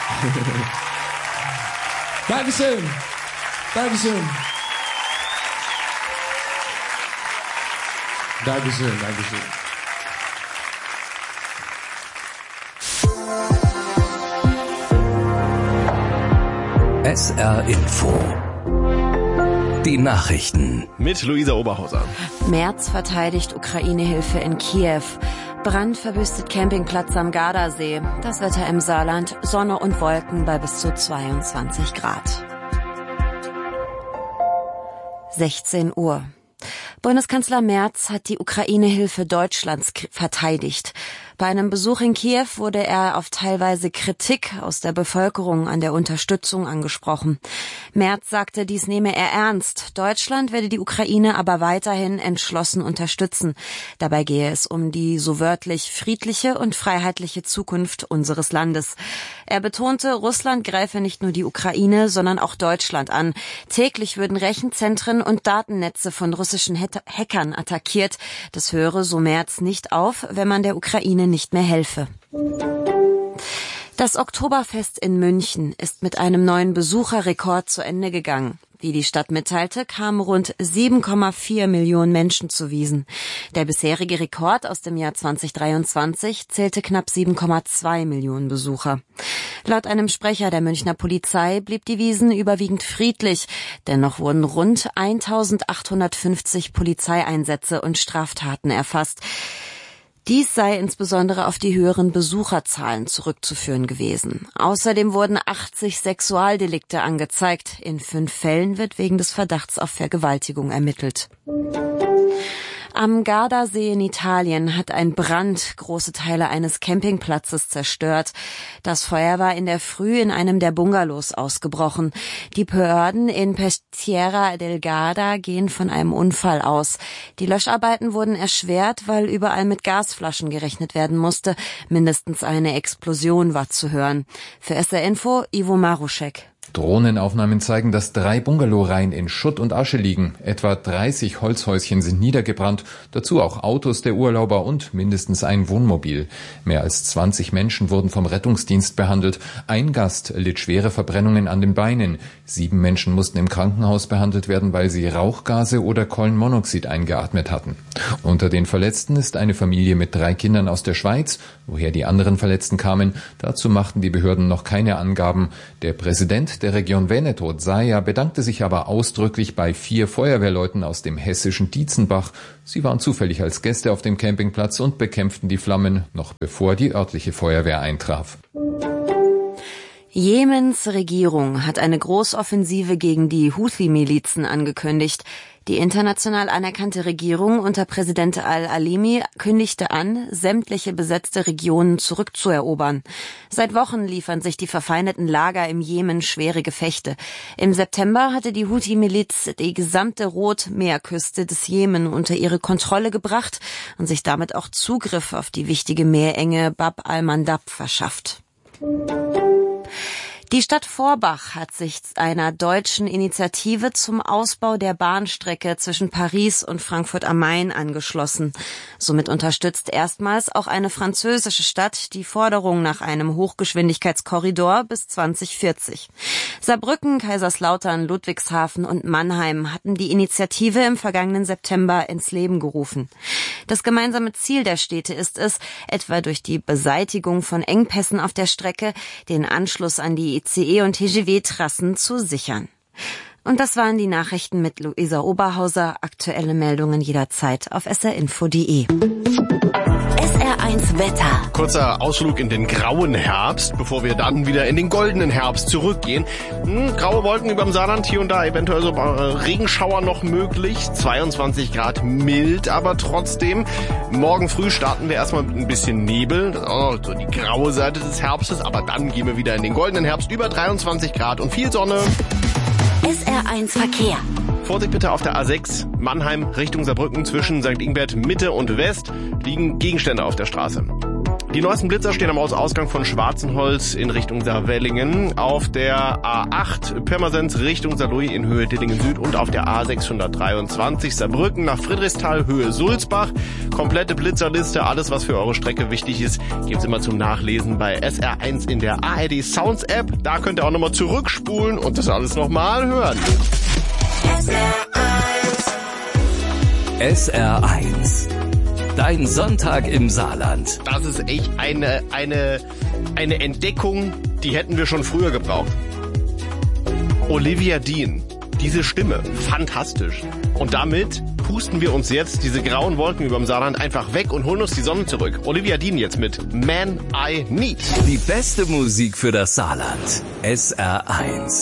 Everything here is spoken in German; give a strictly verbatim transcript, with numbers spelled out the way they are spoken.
Dankeschön. Dankeschön. Dankeschön, Dankeschön. S R Info. Die Nachrichten. Mit Luisa Oberhauser. Merz verteidigt Ukraine-Hilfe in Kiew. Brand verwüstet Campingplatz am Gardasee. Das Wetter im Saarland, Sonne und Wolken bei bis zu zweiundzwanzig Grad. sechzehn Uhr. Bundeskanzler Merz hat die Ukraine-Hilfe Deutschlands verteidigt. Bei einem Besuch in Kiew wurde er auf teilweise Kritik aus der Bevölkerung an der Unterstützung angesprochen. Merz sagte, dies nehme er ernst. Deutschland werde die Ukraine aber weiterhin entschlossen unterstützen. Dabei gehe es um die so wörtlich friedliche und freiheitliche Zukunft unseres Landes. Er betonte, Russland greife nicht nur die Ukraine, sondern auch Deutschland an. Täglich würden Rechenzentren und Datennetze von russischen Hackern attackiert. Das höre, so Merz, nicht auf, wenn man der Ukraine nicht mehr helfe. Das Oktoberfest in München ist mit einem neuen Besucherrekord zu Ende gegangen. Wie die Stadt mitteilte, kamen rund sieben Komma vier Millionen Menschen zu Wiesn. Der bisherige Rekord aus dem Jahr zweitausenddreiundzwanzig zählte knapp sieben Komma zwei Millionen Besucher. Laut einem Sprecher der Münchner Polizei blieb die Wiesn überwiegend friedlich. Dennoch wurden rund eintausendachthundertfünfzig Polizeieinsätze und Straftaten erfasst. Dies sei insbesondere auf die höheren Besucherzahlen zurückzuführen gewesen. Außerdem wurden achtzig Sexualdelikte angezeigt. In fünf Fällen wird wegen des Verdachts auf Vergewaltigung ermittelt. Am Gardasee in Italien hat ein Brand große Teile eines Campingplatzes zerstört. Das Feuer war in der Früh in einem der Bungalows ausgebrochen. Die Behörden in Peschiera del Garda gehen von einem Unfall aus. Die Löscharbeiten wurden erschwert, weil überall mit Gasflaschen gerechnet werden musste. Mindestens eine Explosion war zu hören. Für S R Info, Ivo Maruschek. Drohnenaufnahmen zeigen, dass drei Bungalowreihen in Schutt und Asche liegen. Etwa dreißig Holzhäuschen sind niedergebrannt, dazu auch Autos der Urlauber und mindestens ein Wohnmobil. Mehr als zwanzig Menschen wurden vom Rettungsdienst behandelt. Ein Gast litt schwere Verbrennungen an den Beinen. Sieben Menschen mussten im Krankenhaus behandelt werden, weil sie Rauchgase oder Kohlenmonoxid eingeatmet hatten. Unter den Verletzten ist eine Familie mit drei Kindern aus der Schweiz. Woher die anderen Verletzten kamen, dazu machten die Behörden noch keine Angaben. Der Präsident der Region Veneto, Zaia, bedankte sich aber ausdrücklich bei vier Feuerwehrleuten aus dem hessischen Dietzenbach. Sie waren zufällig als Gäste auf dem Campingplatz und bekämpften die Flammen, noch bevor die örtliche Feuerwehr eintraf. Jemens Regierung hat eine Großoffensive gegen die Houthi-Milizen angekündigt. Die international anerkannte Regierung unter Präsident Al-Alimi kündigte an, sämtliche besetzte Regionen zurückzuerobern. Seit Wochen liefern sich die verfeindeten Lager im Jemen schwere Gefechte. Im September hatte die Houthi-Miliz die gesamte Rotmeerküste des Jemen unter ihre Kontrolle gebracht und sich damit auch Zugriff auf die wichtige Meerenge Bab al-Mandab verschafft. Die Stadt Forbach hat sich einer deutschen Initiative zum Ausbau der Bahnstrecke zwischen Paris und Frankfurt am Main angeschlossen. Somit unterstützt erstmals auch eine französische Stadt die Forderung nach einem Hochgeschwindigkeitskorridor bis zwanzig vierzig. Saarbrücken, Kaiserslautern, Ludwigshafen und Mannheim hatten die Initiative im vergangenen September ins Leben gerufen. Das gemeinsame Ziel der Städte ist es, etwa durch die Beseitigung von Engpässen auf der Strecke den Anschluss an die I C E- und T G V-Trassen zu sichern. Und das waren die Nachrichten mit Luisa Oberhauser. Aktuelle Meldungen jederzeit auf s r info punkt d e. S R eins Wetter. Kurzer Ausflug in den grauen Herbst, bevor wir dann wieder in den goldenen Herbst zurückgehen. Hm, graue Wolken überm Saarland, hier und da eventuell so Regenschauer noch möglich. zweiundzwanzig Grad mild, aber trotzdem. Morgen früh starten wir erstmal mit ein bisschen Nebel. Das ist auch noch so die graue Seite des Herbstes, aber dann gehen wir wieder in den goldenen Herbst. Über dreiundzwanzig Grad und viel Sonne. S R eins Verkehr. Vorsicht bitte auf der A sechs, Mannheim Richtung Saarbrücken zwischen Sankt Ingbert Mitte und West liegen Gegenstände auf der Straße. Die neuesten Blitzer stehen am Ausgang von Schwarzenholz in Richtung Saarwellingen, auf der A acht Pirmasens Richtung Saarlouis in Höhe Dillingen Süd und auf der A sechshundertdreiundzwanzig Saarbrücken nach Friedrichsthal Höhe Sulzbach. Komplette Blitzerliste, alles was für eure Strecke wichtig ist, gibt's immer zum Nachlesen bei S R eins in der A R D Sounds App. Da könnt ihr auch nochmal zurückspulen und das alles nochmal hören. S R eins. S R eins. Dein Sonntag im Saarland. Das ist echt eine, eine, eine Entdeckung, die hätten wir schon früher gebraucht. Olivia Dean. Diese Stimme. Fantastisch. Und damit pusten wir uns jetzt diese grauen Wolken über dem Saarland einfach weg und holen uns die Sonne zurück. Olivia Dean jetzt mit Man I Need. Die beste Musik für das Saarland. S R eins.